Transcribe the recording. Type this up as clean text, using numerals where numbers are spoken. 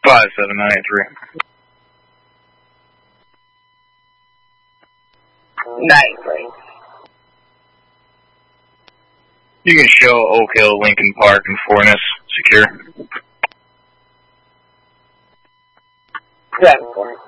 5793. 93. You can show Oak Hill, Lincoln Park, and Forness secure. 74.